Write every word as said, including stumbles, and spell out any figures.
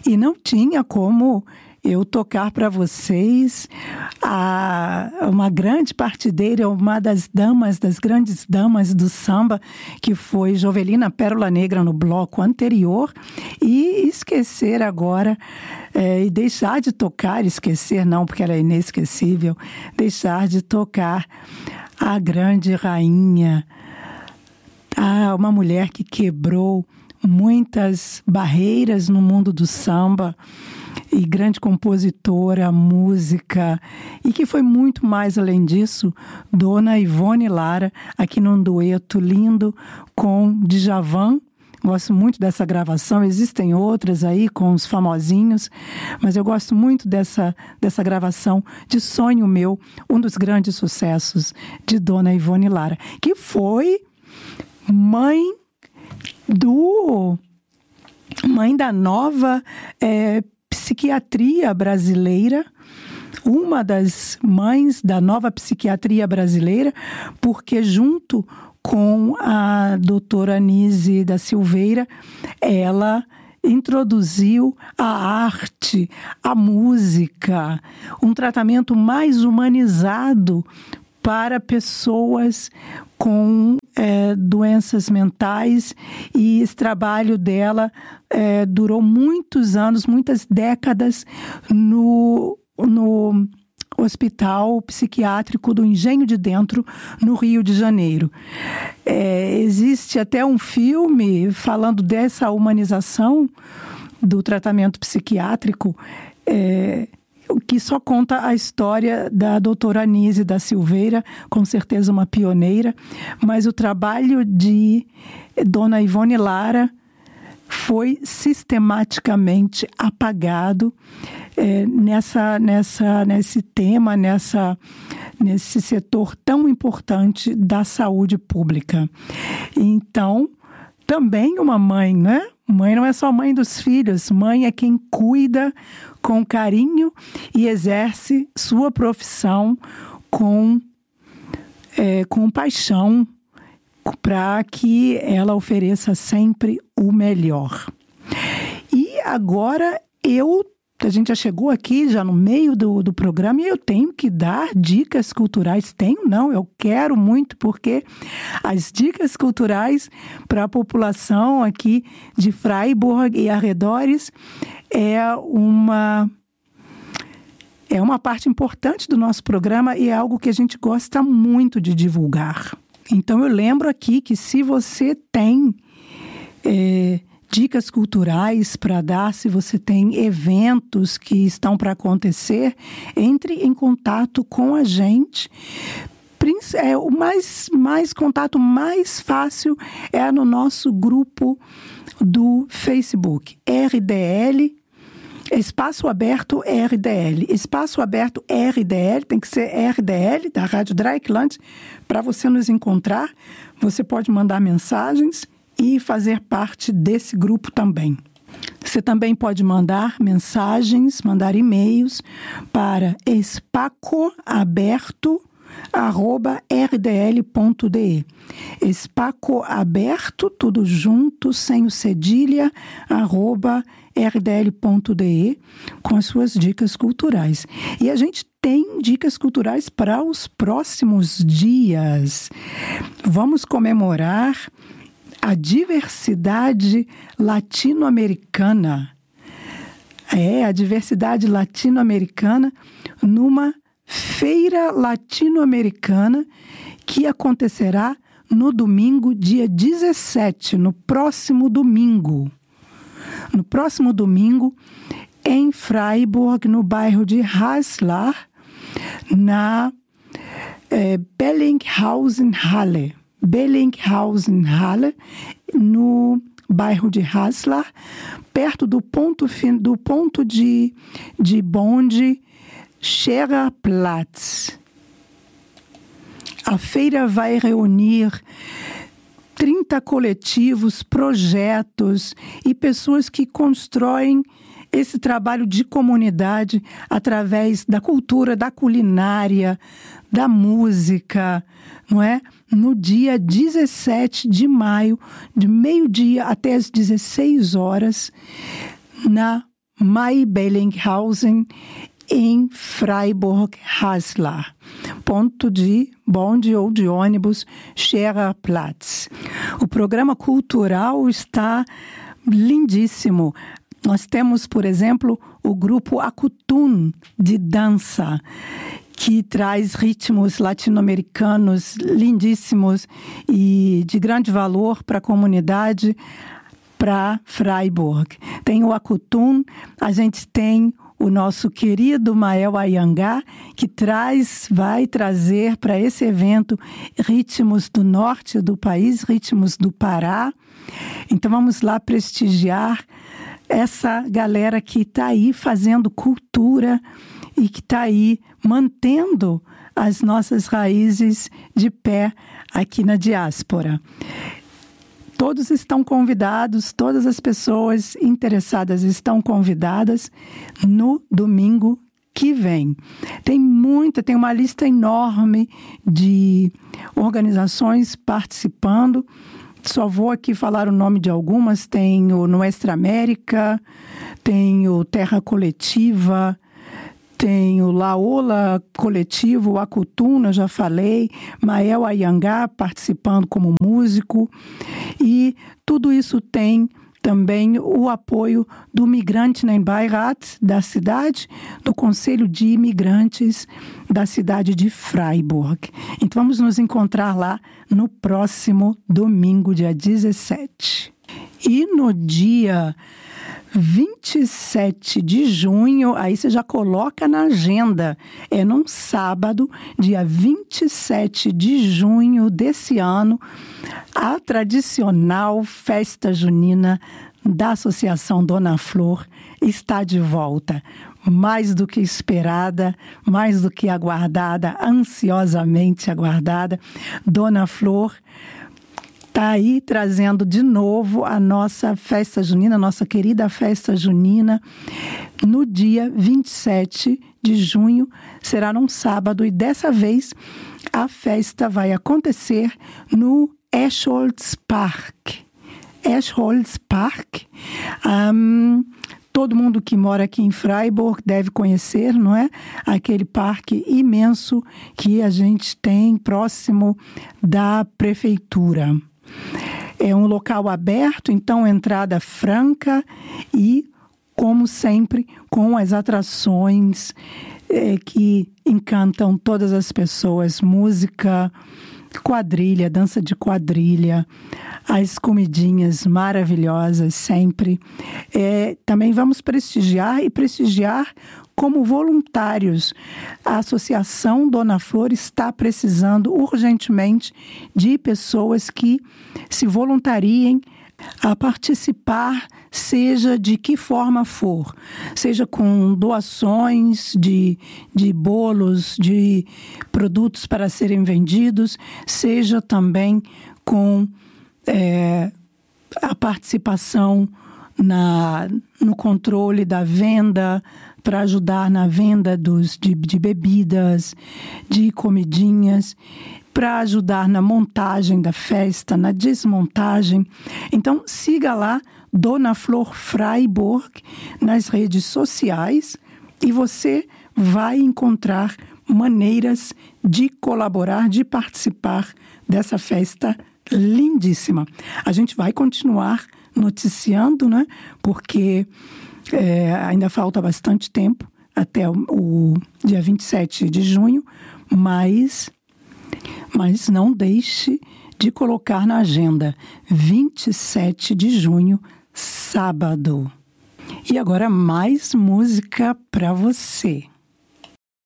E não tinha como eu tocar para vocês a, uma grande partideira, uma das damas, das grandes damas do samba, que foi Jovelina Pérola Negra no bloco anterior, e esquecer agora, é, e deixar de tocar, esquecer não, porque ela é inesquecível, deixar de tocar a grande rainha, a, uma mulher que quebrou muitas barreiras no mundo do samba, e grande compositora, música, e que foi muito mais além disso, Dona Ivone Lara, aqui num dueto lindo com Djavan. Gosto muito dessa gravação, existem outras aí com os famosinhos, mas eu gosto muito dessa, dessa gravação de Sonho Meu, um dos grandes sucessos de Dona Ivone Lara, que foi mãe do mãe da nova é, psiquiatria brasileira, uma das mães da nova psiquiatria brasileira, porque junto com a doutora Anísia da Silveira, ela introduziu a arte, a música, um tratamento mais humanizado para pessoas com é, doenças mentais, e esse trabalho dela é, durou muitos anos, muitas décadas no, no Hospital Psiquiátrico do Engenho de Dentro, no Rio de Janeiro. É, existe até um filme falando dessa humanização do tratamento psiquiátrico, é, que só conta a história da doutora Anísia da Silveira, com certeza uma pioneira, mas o trabalho de Dona Ivone Lara foi sistematicamente apagado é, nessa, nessa, nesse tema, nessa, nesse setor tão importante da saúde pública. Então, também uma mãe, né? Mãe não é só mãe dos filhos, mãe é quem cuida com carinho e exerce sua profissão com, é, com paixão, para que ela ofereça sempre o melhor. E agora eu, a gente já chegou aqui, já no meio do, do programa, e eu tenho que dar dicas culturais. Tenho não, eu quero muito, porque as dicas culturais para a população aqui de Freiburg e arredores é uma... é uma parte importante do nosso programa e é algo que a gente gosta muito de divulgar. Então, eu lembro aqui que se você tem é, dicas culturais para dar, se você tem eventos que estão para acontecer, entre em contato com a gente. É, o mais, mais contato mais fácil é no nosso grupo do Facebook, R D L, Espaço Aberto R D L. Espaço Aberto R D L, tem que ser R D L, da Rádio Dreieckland. Para você nos encontrar, você pode mandar mensagens e fazer parte desse grupo também. Você também pode mandar mensagens, mandar e-mails para espacoaberto arroba r d l ponto d e. Espacoaberto, tudo junto, sem o cedilha, arroba r d l ponto d e, com as suas dicas culturais. E a gente tem dicas culturais para os próximos dias. Vamos comemorar a diversidade latino-americana. É, a diversidade latino-americana numa feira latino-americana que acontecerá no domingo, dia dezessete, no próximo domingo. No próximo domingo, em Freiburg, no bairro de Haslar, na é, Bellinghausenhalle. Bellinghausenhalle, no bairro de Haslar, perto do ponto, do ponto de, de bonde Schererplatz. A feira vai reunir trinta coletivos, projetos e pessoas que constroem esse trabalho de comunidade através da cultura, da culinária, da música, não é? No dia dezessete de maio, de meio-dia até as dezesseis horas, na Maybellinghausen, em Freiburg-Haslar, ponto de bonde ou de ônibus Schererplatz. O programa cultural está lindíssimo. Nós temos, por exemplo, o grupo Acutun de dança, que traz ritmos latino-americanos lindíssimos e de grande valor para a comunidade, para Freiburg. Tem o Acutun, a gente tem o nosso querido Mael Ayangá, que traz, vai trazer para esse evento ritmos do norte do país, ritmos do Pará. Então vamos lá prestigiar essa galera que está aí fazendo cultura e que está aí mantendo as nossas raízes de pé aqui na diáspora. Todos estão convidados, todas as pessoas interessadas estão convidadas no domingo que vem. Tem muita, tem uma lista enorme de organizações participando. Só vou aqui falar o nome de algumas. Tem o Nuestra América, tem o Terra Coletiva, tem o Laola Coletivo, o Acutun, eu já falei, Mael Ayangá participando como músico, e tudo isso tem também o apoio do Migrantenbeirat da cidade, do Conselho de Imigrantes da cidade de Freiburg. Então vamos nos encontrar lá no próximo domingo, dia dezessete. E no dia vinte e sete de junho, aí você já coloca na agenda, é num sábado, dia vinte e sete de junho desse ano, a tradicional festa junina da Associação Dona Flor está de volta. Mais do que esperada, mais do que aguardada, ansiosamente aguardada. Dona Flor está aí trazendo de novo a nossa festa junina, a nossa querida festa junina, no dia vinte e sete de junho, será num sábado, e dessa vez a festa vai acontecer no Eschholz Park. Eschholz Park, um, todo mundo que mora aqui em Freiburg deve conhecer, não é? Aquele parque imenso que a gente tem próximo da prefeitura. É um local aberto, então entrada franca e, como sempre, com as atrações é, que encantam todas as pessoas. Música, quadrilha, dança de quadrilha, as comidinhas maravilhosas sempre. É, também vamos prestigiar e prestigiar como voluntários. A Associação Dona Flor está precisando urgentemente de pessoas que se voluntariem a participar, seja de que forma for, seja com doações de, de bolos, de produtos para serem vendidos, seja também com é, a participação na, no controle da venda, para ajudar na venda dos, de, de bebidas, de comidinhas, para ajudar na montagem da festa, na desmontagem. Então, siga lá Dona Flor Freiburg nas redes sociais e você vai encontrar maneiras de colaborar, de participar dessa festa lindíssima. A gente vai continuar noticiando, né? Porque é, ainda falta bastante tempo até o, o dia vinte e sete de junho, mas... Mas não deixe de colocar na agenda, vinte e sete de junho, sábado. E agora mais música para você.